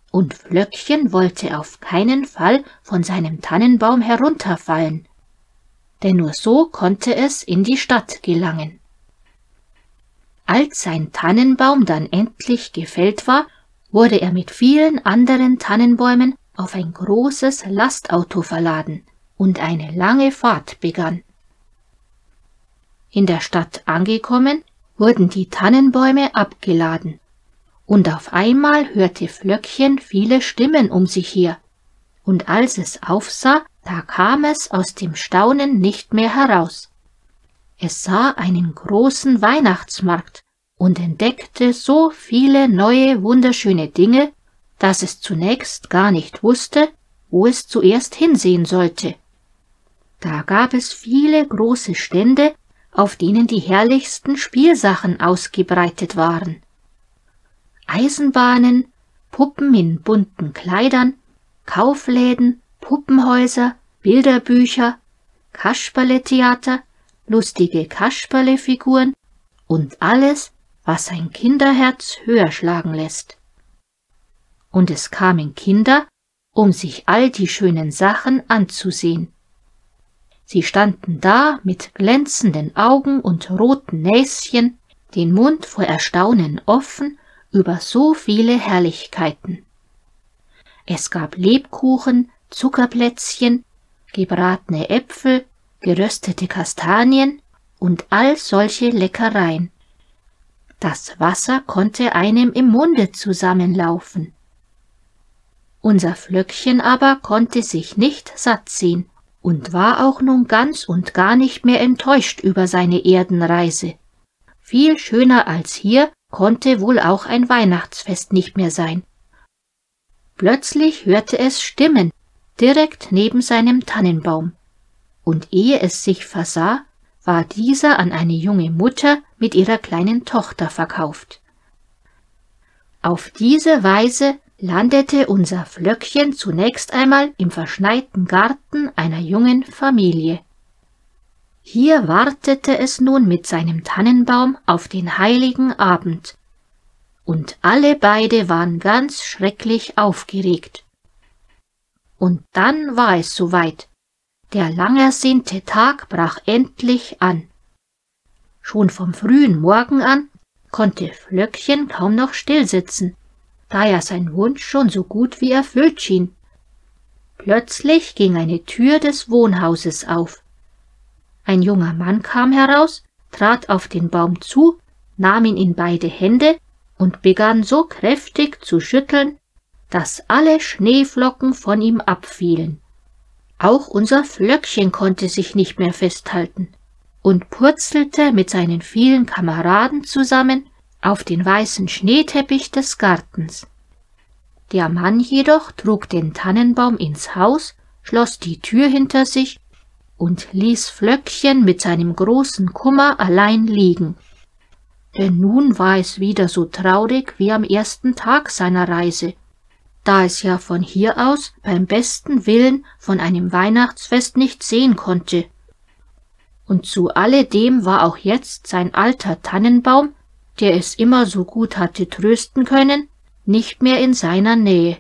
und Flöckchen wollte auf keinen Fall von seinem Tannenbaum herunterfallen, denn nur so konnte es in die Stadt gelangen. Als sein Tannenbaum dann endlich gefällt war, wurde er mit vielen anderen Tannenbäumen auf ein großes Lastauto verladen und eine lange Fahrt begann. In der Stadt angekommen, wurden die Tannenbäume abgeladen, und auf einmal hörte Flöckchen viele Stimmen um sich her, und als es aufsah, da kam es aus dem Staunen nicht mehr heraus. Es sah einen großen Weihnachtsmarkt und entdeckte so viele neue, wunderschöne Dinge, dass es zunächst gar nicht wusste, wo es zuerst hinsehen sollte. Da gab es viele große Stände, auf denen die herrlichsten Spielsachen ausgebreitet waren. Eisenbahnen, Puppen in bunten Kleidern, Kaufläden, Puppenhäuser, Bilderbücher, Kasperletheater, lustige Kasperlefiguren und alles, was ein Kinderherz höher schlagen lässt. Und es kamen Kinder, um sich all die schönen Sachen anzusehen. Sie standen da mit glänzenden Augen und roten Näschen, den Mund vor Erstaunen offen über so viele Herrlichkeiten. Es gab Lebkuchen, Zuckerplätzchen, gebratene Äpfel, geröstete Kastanien und all solche Leckereien. Das Wasser konnte einem im Munde zusammenlaufen. Unser Flöckchen aber konnte sich nicht satt sehen und war auch nun ganz und gar nicht mehr enttäuscht über seine Erdenreise. Viel schöner als hier konnte wohl auch ein Weihnachtsfest nicht mehr sein. Plötzlich hörte es Stimmen direkt neben seinem Tannenbaum, und ehe es sich versah, war dieser an eine junge Mutter mit ihrer kleinen Tochter verkauft. Auf diese Weise landete unser Flöckchen zunächst einmal im verschneiten Garten einer jungen Familie. Hier wartete es nun mit seinem Tannenbaum auf den heiligen Abend, und alle beide waren ganz schrecklich aufgeregt. Und dann war es soweit. Der langersehnte Tag brach endlich an. Schon vom frühen Morgen an konnte Flöckchen kaum noch stillsitzen, da ja sein Wunsch schon so gut wie erfüllt schien. Plötzlich ging eine Tür des Wohnhauses auf. Ein junger Mann kam heraus, trat auf den Baum zu, nahm ihn in beide Hände und begann so kräftig zu schütteln, dass alle Schneeflocken von ihm abfielen. Auch unser Flöckchen konnte sich nicht mehr festhalten und purzelte mit seinen vielen Kameraden zusammen auf den weißen Schneeteppich des Gartens. Der Mann jedoch trug den Tannenbaum ins Haus, schloss die Tür hinter sich und ließ Flöckchen mit seinem großen Kummer allein liegen. Denn nun war es wieder so traurig wie am ersten Tag seiner Reise, da es ja von hier aus beim besten Willen von einem Weihnachtsfest nicht sehen konnte. Und zu alledem war auch jetzt sein alter Tannenbaum, der es immer so gut hatte trösten können, nicht mehr in seiner Nähe.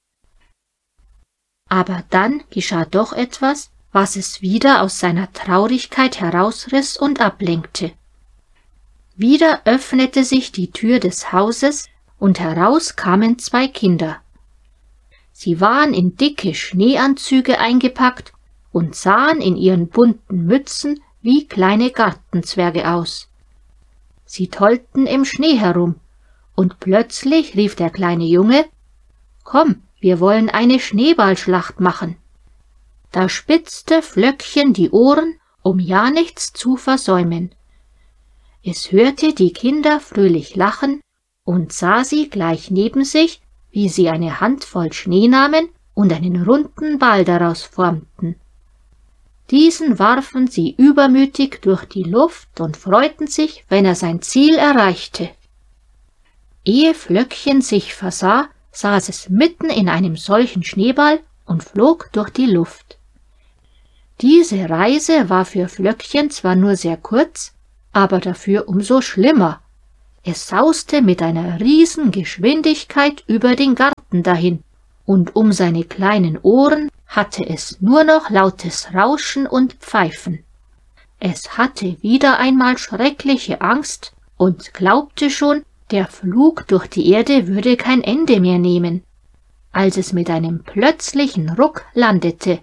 Aber dann geschah doch etwas, was es wieder aus seiner Traurigkeit herausriss und ablenkte. Wieder öffnete sich die Tür des Hauses, und heraus kamen zwei Kinder. Sie waren in dicke Schneeanzüge eingepackt und sahen in ihren bunten Mützen wie kleine Gartenzwerge aus. Sie tollten im Schnee herum, und plötzlich rief der kleine Junge: »Komm, wir wollen eine Schneeballschlacht machen.« Da spitzte Flöckchen die Ohren, um ja nichts zu versäumen. Es hörte die Kinder fröhlich lachen und sah sie gleich neben sich, wie sie eine Handvoll Schnee nahmen und einen runden Ball daraus formten. Diesen warfen sie übermütig durch die Luft und freuten sich, wenn er sein Ziel erreichte. Ehe Flöckchen sich versah, saß es mitten in einem solchen Schneeball und flog durch die Luft. Diese Reise war für Flöckchen zwar nur sehr kurz, aber dafür umso schlimmer, Es sauste mit einer Riesengeschwindigkeit über den Garten dahin, und um seine kleinen Ohren hatte es nur noch lautes Rauschen und Pfeifen. Es hatte wieder einmal schreckliche Angst und glaubte schon, der Flug durch die Erde würde kein Ende mehr nehmen, als es mit einem plötzlichen Ruck landete.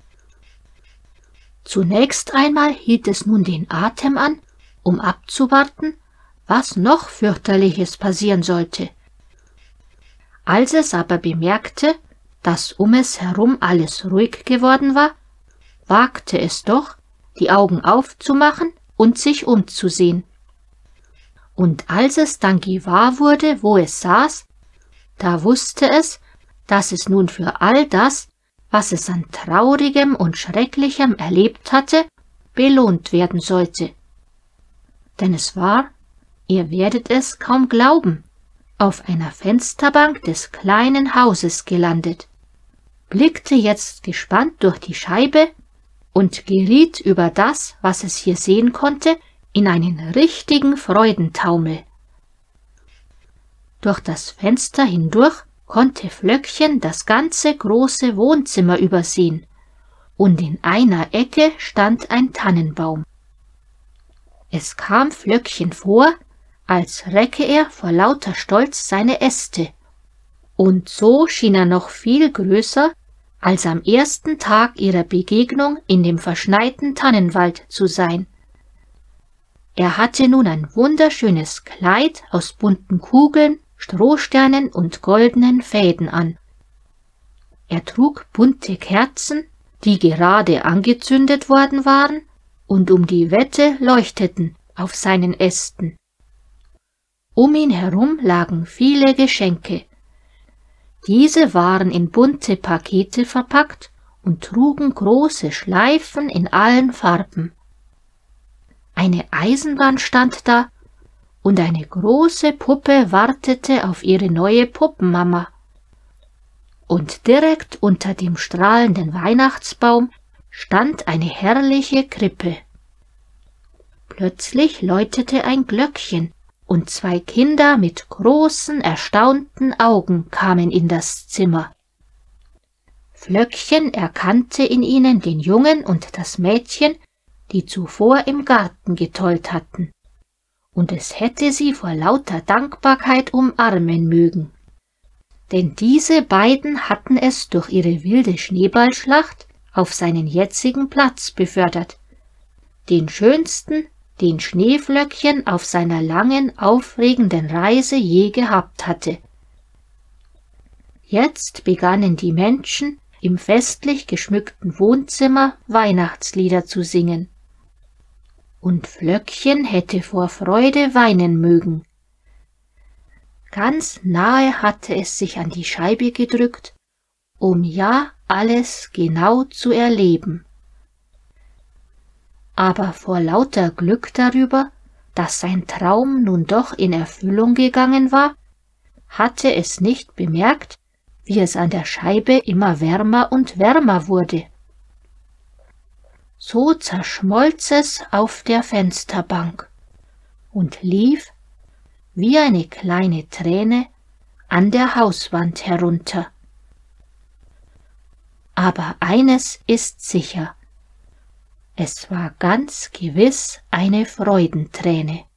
Zunächst einmal hielt es nun den Atem an, um abzuwarten, was noch fürchterliches passieren sollte. Als es aber bemerkte, dass um es herum alles ruhig geworden war, wagte es doch, die Augen aufzumachen und sich umzusehen. Und als es dann gewahr wurde, wo es saß, da wusste es, dass es nun für all das, was es an Traurigem und Schrecklichem erlebt hatte, belohnt werden sollte. Denn es war, ihr werdet es kaum glauben, auf einer Fensterbank des kleinen Hauses gelandet, blickte jetzt gespannt durch die Scheibe und geriet über das, was es hier sehen konnte, in einen richtigen Freudentaumel. Durch das Fenster hindurch konnte Flöckchen das ganze große Wohnzimmer übersehen, und in einer Ecke stand ein Tannenbaum. Es kam Flöckchen vor, als recke er vor lauter Stolz seine Äste, und so schien er noch viel größer, als am ersten Tag ihrer Begegnung in dem verschneiten Tannenwald zu sein. Er hatte nun ein wunderschönes Kleid aus bunten Kugeln, Strohsternen und goldenen Fäden an. Er trug bunte Kerzen, die gerade angezündet worden waren und um die Wette leuchteten auf seinen Ästen. Um ihn herum lagen viele Geschenke. Diese waren in bunte Pakete verpackt und trugen große Schleifen in allen Farben. Eine Eisenbahn stand da, und eine große Puppe wartete auf ihre neue Puppenmama. Und direkt unter dem strahlenden Weihnachtsbaum stand eine herrliche Krippe. Plötzlich läutete ein Glöckchen, und zwei Kinder mit großen, erstaunten Augen kamen in das Zimmer. Flöckchen erkannte in ihnen den Jungen und das Mädchen, die zuvor im Garten getollt hatten, und es hätte sie vor lauter Dankbarkeit umarmen mögen. Denn diese beiden hatten es durch ihre wilde Schneeballschlacht auf seinen jetzigen Platz befördert, den schönsten, den Schneeflöckchen auf seiner langen, aufregenden Reise je gehabt hatte. Jetzt begannen die Menschen im festlich geschmückten Wohnzimmer Weihnachtslieder zu singen. Und Flöckchen hätte vor Freude weinen mögen. Ganz nahe hatte es sich an die Scheibe gedrückt, um ja alles genau zu erleben. Aber vor lauter Glück darüber, dass sein Traum nun doch in Erfüllung gegangen war, hatte es nicht bemerkt, wie es an der Scheibe immer wärmer und wärmer wurde. So zerschmolz es auf der Fensterbank und lief, wie eine kleine Träne, an der Hauswand herunter. Aber eines ist sicher: Es war ganz gewiss eine Freudenträne.